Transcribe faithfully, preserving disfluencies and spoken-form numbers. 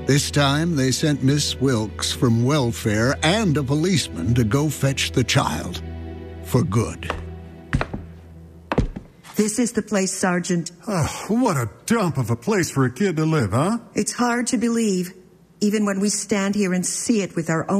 This time, they sent Miss Wilkes from welfare and a policeman to go fetch the child. For good. This is the place, Sergeant. Oh, what a dump of a place for a kid to live, huh? It's hard to believe, even when we stand here and see it with our own